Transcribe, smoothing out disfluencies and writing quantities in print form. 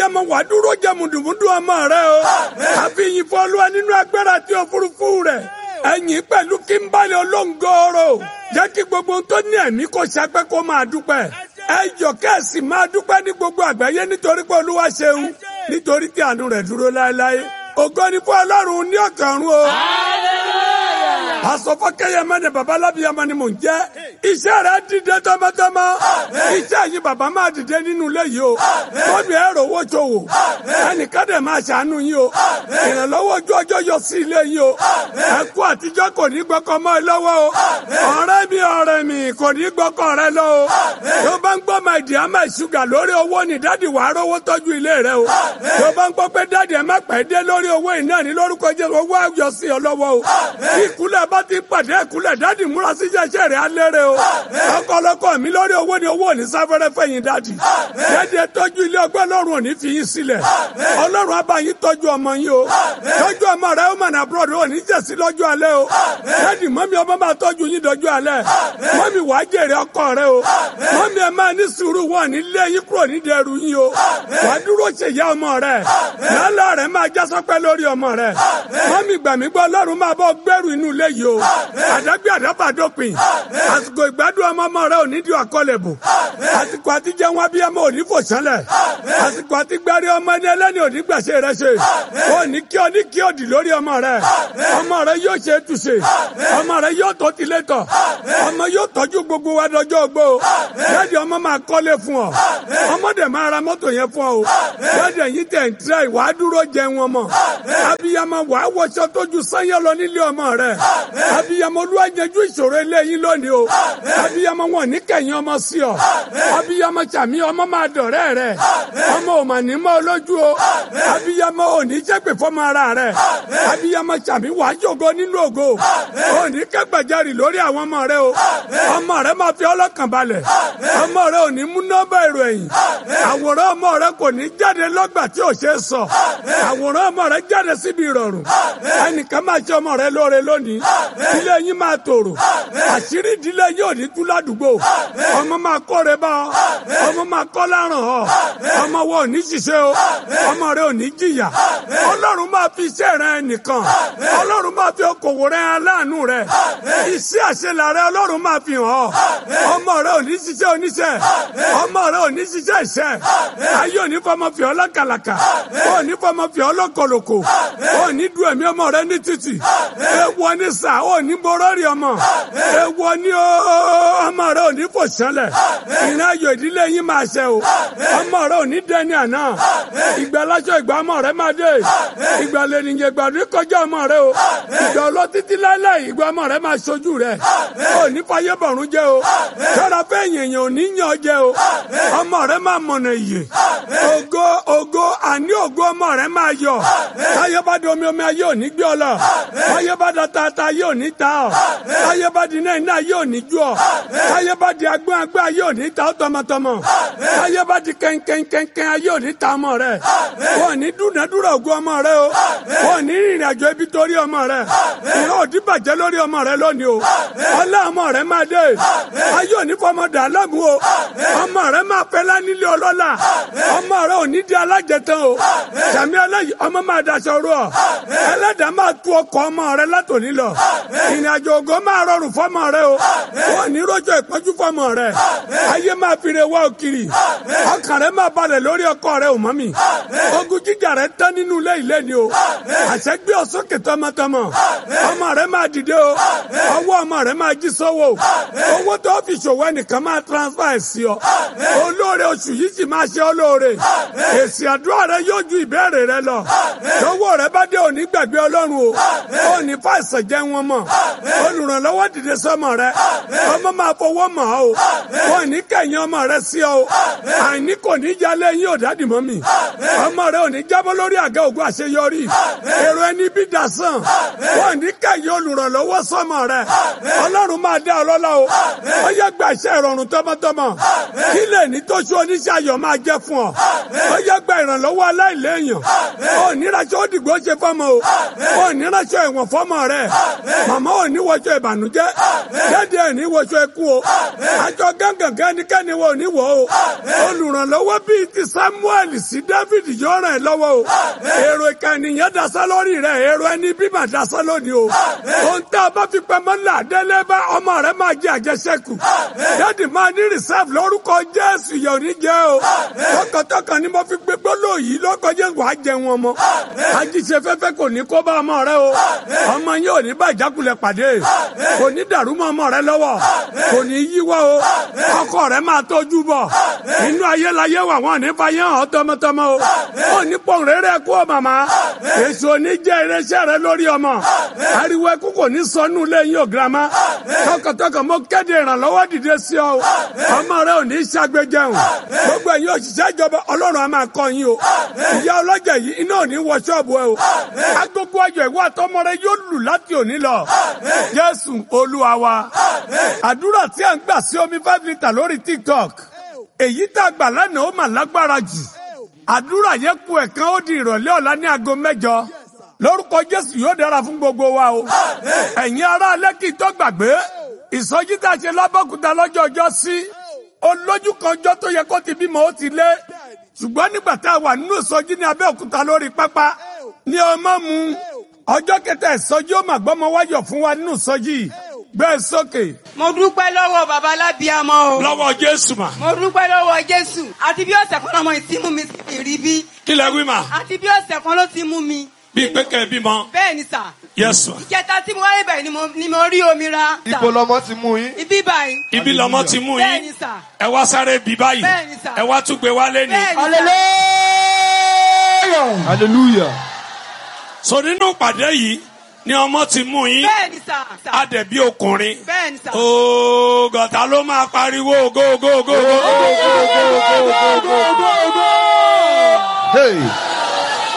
abiyamọ wà dúró jẹ mùdùmùdù ọmọ rẹ o. àfihàn fún Olúwa nínú agbára tí òfurufú rẹ̀. ẹ̀yìn pẹ̀lú kí n balẹ̀ olóńgòrò. jẹ́ kí gbogbo tó ní ẹ̀mí kó ṣapẹ́ kó máa dúpẹ́. ẹ jọ kẹ́sì máa dúpẹ́ ní gbogbo àgbáyé nítorí pé Olúwa ṣeun. nítorí tí àánú rẹ̀ dúró láéláé. ògo ni fún Ọlọ́run ní òkè ọ̀run o. Asọ̀fọ̀ Kẹ́yẹmẹ́ ni bàbá alábíyamọ ni mò ń jẹ́. Iṣẹ́ rẹ̀ dìde tọmọtọmọ. Iṣẹ́ yìí bàbá máa dìde nínú ilé yìí o. Tóbi ẹ̀rọ owó ṣòwò. Ẹnìkan dẹ̀ máa ṣàánú yín o. Ìrànlọ́wọ́ ojú ọjọ́ yọ sí ilé yìí o. Ẹkú àtijọ́ kò ní gbọ́kọ̀ mọ́ ẹ lọ́wọ́ o. ọ̀rẹ́ mi kò ní gbọ́kọ̀ rẹ lọ o. Tó bá ń gbọ́ máa ìdí àmà ìṣúgà lórí owó ni dádì wàá rówó tọ́jú ilé rẹ o. Tó bá ń gbọ́ pé dádì ẹ má pẹ́ dé lórí owó iná ní lórúkọ Jésù owó ayọ̀ sí ọ lọ́wọ́ o. Ìkúlẹ̀ bá ti pàdé ìkúlẹ̀ dádì múra sí iṣẹ́ rẹ̀ alẹ́rẹ̀ o. ọkọlọkọ mi lórí owó ni owó ní sáfẹ́rẹ́ fẹ̀yìn dádì. dádì ẹ tọ́jú ilé ọgbẹ́ Ọlọ́run ò ní fi yín sílẹ̀. Ọlọ́run á bá yín tọ́jú ọmọ yín o. tọ́jú ọmọ rẹ ó mọ̀nà abroad ò ní jẹ̀sí lọ́jọ́ alẹ́ o. dádì mọ́mí ọmọ máa tọ́jú yín dọ́jú alẹ́. mọ́mí wàá jèrè ọkọ rẹ o. mọ́mí ẹ máa ní sùúrù wọn ní lé yín kúrò ní dẹrù yín o. wàá dúró ṣe ìyá ọmọ rẹ. lálẹ́ rẹ máa já sọ́pẹ́ lórí ọmọ rẹ. mọ́mí gbàmí gbọ́ Ọlọ́run máa bọ́ gbẹ́rù inú ilé yìí o. àdágbé àdábàdópin. àsìkò ìgbádùn ọmọ rẹ ò ní di àkọlẹ̀bù. àsìkò àti jẹun abiyamọ ò ní fò sánlẹ̀. àsìkò àti gbárí ọmọ ẹni ẹlẹ́ni ò ní gbàṣẹ rẹ ṣe. ó ní kí ó dì lórí ọmọ rẹ. ọmọ rẹ yóò ṣe é túṣe. ọmọ rẹ yóò tó tilé tọ̀. ọmọ yóò tọ́jú gbogbo wa dọjọ́ ogbó. jáde ọmọ máa kọ́lé fún ọ. ọmọdé máa ra mọ́tò yẹn fún ọ. jáde yìí tẹ̀ ń tẹ́ ìwà dúró jẹun ọmọ. abiyamọ wàá wọṣọ tójú sanyẹ lọ nílé ọmọ rẹ. abiyamọ Olúwa yanjú ìṣòro ilé yín lónìí o. abiyamọ wọn ní kẹyìn ọmọ sí ọ. abiyamọ sàmì ọmọ máa dọ̀rẹ́ rẹ. ọmọ ò mà ní mọ́ lójú o. abiyamọ ò ní jẹ́ pé fọmọ ara rẹ. abiyamọ sàmì wàá jògo nínú ògo. ò ní kẹgbẹ̀jarì lórí àwọn ọmọ rẹ o. ọmọ rẹ máa fi ọlọ́kàn balẹ̀. ọmọ rẹ ò ní mú nọ́mbà èrò ẹ̀yìn. àwòrán ọmọ rẹ kò ní jáde lọ́gbà tí ò ṣe é sọ. àwòrán ọmọ rẹ jáde síbi ìrọ̀rùn. ẹnìkan máa ṣe ọmọ rẹ lóore lónìí. ilé yín máa tòrò. àṣírí ìdílé yóò ní tú ládùúgbò. ọmọ máa kóre bá ọ. ọmọ máa kọ́ láràn ọ. ọmọ wọn ò ní ṣiṣẹ́ o. ọmọ rẹ ò ní jìyà. Ọlọ́run máa fi iṣẹ́ rẹ nìkan. Ọlọ́run máa fi okòwò rẹ aláàánú rẹ. iṣẹ́ àṣelà rẹ Ọlọ́run máa fi hàn ọ. ọmọ rẹ ò ní ṣiṣẹ́ oníṣẹ́. ọmọ rẹ ò ní ṣiṣẹ́ iṣẹ́. ayé ò ní fọmọ fi ọ lákàlàkà. ò ní fọmọ fi ọ lọ́kọ̀lọ́kọ̀. ò ní du ẹ̀mí ọmọ rẹ ní títì. ewọ ní sà ò ní borọ́rì ọmọ. ewọ ní ọmọ rẹ ò ní fò sánlẹ̀. ìrìn ayọ̀ ìdílé yín máa ṣẹ o. ọmọ rẹ ò ní dẹni àná. ìgbà aláṣọ ìgbà ọmọ rẹ máa dé. ìgbà lẹ́nìyàn ìgbà ní kọjá ọmọ rẹ o. ìgbà ọlọ́títí lálẹ́ ìgbà ọmọ rẹ máa ṣojú rẹ. ò ní fàyè bọ̀rún jẹ́ o. tọ́ra fẹ́ yẹ̀yẹ̀ ò ní yàn jẹ́ o. ọmọ rẹ máa mọ̀nà ìyè. ògo àní ògo ọmọ rẹ máa yọ. táyé bá di omi ayé ò ní gbé ọ lọ. táyé bá da tata ayé ò ní ta ọ. táyé bá di iná ayé ò ní jú ọ. táyé bá di agbọ́n ayé ò ní ta ọ tọmọtọmọ. táyé bá di kẹ́ńkẹ́ńkẹ́ ayé ò ní ta ọmọ rẹ. wọ́n ní dúnadúrà ògo ọmọ rẹ o. wọ́n ní ìrìn àjò ibi torí ọmọ rẹ. ìran òdì bàjẹ́ lórí ọmọ rẹ lónìí o. ọlá ọmọ rẹ máa dé. ayé ò ní fọmọ dà láàmú o. ọmọ rẹ máa fẹ́ lá nílé ọlọ́lá. ọmọ rẹ ò ní di alájẹtán o. sàmì aláyì ọmọ máa daṣọ rú ọ. ẹlẹ́dàá máa tú ọkọ̀ ọmọ rẹ látòní lọ. ìrìn àjò ògo máa rọrùn fọmọ rẹ o. wọ́n ní rọ́jò ìpọ́njú fọmọ rẹ. ayé máa fi re wá òkiri. ọkàn rẹ máa balẹ̀ lórí ọkọ rẹ ò mọ́ mi. ogun jíjà rẹ tán nínú ilé ilé ni o. àṣẹ gbé ọ sókè tọmọtọmọ. ọmọ rẹ máa dìde o. ọwọ́ ọmọ rẹ máa jí sówó. owó tó fi ṣòwò ẹnìkan máa transfer sí ọ. olóore oṣù yìí sì máa ṣe olóore. èsì àdúrà rẹ yóò ju ìbéèrè rẹ lọ. owó rẹ bá dé òní gbàgbé Ọlọ́run o. ó ní fàìsàn jẹ́ wọn mọ̀. olùrànlọ́wọ́ dìde sọ́mọ rẹ. ọmọ máa fọwọ́ mọ̀ ọ́ o. wọ́n ní kẹ̀yìn ọmọ rẹ sí ọ o. àìní kò ní jalè yín ò dádì mọ́ mi. ọmọ rẹ ò ní jábọ́ lórí àga ògùn àṣeyọrí. èrò ẹni bí dasán. wọ́n ní kẹ̀yìn olùrànlọ́wọ́ sọ́mọ rẹ. Ọlọ́run máa dá ọlọ́lá o. ó yẹ gba iṣẹ́ ìrọ̀rùn tọmọtọmọ. kí lè ní tó ṣe oníṣẹ́ ayọ̀ máa jẹ́ fún ọ. ó yẹ gba ìrànlọ́wọ́ olùrànlọ́wọ́ aláìléèyàn. Ó ní raṣọ òdìgbò ṣe fọ́mọ o. Ó ní raṣọ ẹ̀wọ̀n fọ́mọ rẹ̀. Màmá ò ní wọṣọ ìbànújẹ́. Dédé ẹ̀ ní wọṣọ ẹkú o. Àjọ gángan ẹnikẹ́ni wo ní wọ̀ o. Olùrànlọ́wọ́ bíi ti Samuel sí David yóò ràn ẹ́ lọ́wọ́ o. Èrò ìkànnìyàn dasán lórí rẹ̀. Èrò ẹni bímọ dasán lónìí o. Ohun tá a bá fi pamọ́ ńlá délé bá ọmọ rẹ̀ máa jẹ àjẹsẹ́kù. Dádì máa ní reserve lórúkọ Jésù yóò ní jẹ́ o. Tọkàntọkàn ni mo fi gbé gbólóhùn yìí lórúkọ Jésù wàá jẹ wọn mọ́. Ajíṣe fẹ́fẹ́ kò ní kó bá ọmọ rẹ o. Ọmọ yín ò ní bá ìjákulẹ̀ pàdé. Kò ní dàrú mọ́ ọmọ rẹ lọ́wọ́. Kò ní yíwọ́ o. Ọkọ rẹ máa tọ́jú bọ̀. Inú ayé láyé wà wọ́n ní fayé hàn tọmọtọmọ o. Ó ní pọ̀n rere kú ọ màmá. Èso ní jẹ́ irinṣẹ́ rẹ lórí ọmọ. Ariwo ẹkú kò ní sọnù lẹ́yìn ò girama. Tọkàntọkàn mo kéde ìrànlọ́wọ́ dìde sí ọ. Ọmọ rẹ ò ní ṣàgbéjẹun. Gbogbo ẹ̀yin òṣìṣẹ́ ìjọba Ọlọ́run á máa kọ́ yín o. Ìyá ọlọ́jà yìí iná ò ní wọ ṣọ́ọ̀bù ẹ o. Agogo ayọ̀ ìwọ àtọmọ rẹ yóò lù láti òní lọ. Jésù Olúwa wa. Àdúrà tí a ń gbà sí omi 5 litre lórí TikTok. Èyí tá a gbà lánàá ó mà lágbára jù. Àdúrà yẹn kù ẹ̀kan ó di ìrọ̀lẹ́ ọ̀la ní aago 8. Lórúkọ Jésù yóò dára fún gbogbo wa o. Ẹ̀yin ará Lẹ́kì tó gbàgbé. Ìsọjí tá a ṣe l'Abẹ́òkúta lọ́jọ́ ọjọ́ sí. Olójú kan ọjọ́ tó yẹ kó ti bímọ ó ti lé. Ṣùgbọ́n nígbà tá a wà nínú ìsọjí ní Abẹ́òkúta lórí pápá. Ní ọmọ mu. Ọjọ́ kẹta ìsọjí ó mà gbọ́mọ wáyọ̀ fún wa nínú ìsọjí. Bẹ́ẹ̀ sókè. Mo dúpẹ́ lọ́wọ́ bàbá alábíàmọ́ o. Lọ́wọ́ Jésù mà. Mo dúpẹ́ lọ́wọ́ Jésù. Àti bí ọ̀sẹ̀ kan lọ́mọ ìsímú mi rí bí. Kí lẹ wí mà? Àti bí ọ̀sẹ̀ kan ló ti mú mi. Bí pé kẹ́ ẹ bímọ. Bẹ́ẹ̀ ni sà. Yes ma. Ìjẹta tí mo wáyé bẹ̀ ni mo rí omi ra. Ibo lọmọ ti mú yín. Ibi báyìí. Ibi lọmọ ti mú yín. Bẹ́ẹ̀ ni sà. Ẹ wá sáré bí báyìí. Bẹ́ẹ̀ ni sà. Ẹ wá tún gbé wálé ni. Bẹ́ẹ̀ ni sà. Hallelujah. Hallelujah. So nínú ìpàdé yìí ni ọmọ ti mú yín. Bẹ́ẹ̀ ni sà. Adẹ̀bí ọkùnrin. Bẹ́ẹ̀ ni sà. Ooo gọ̀tà ló máa pariwo go go go go go go go go go go go. Hey.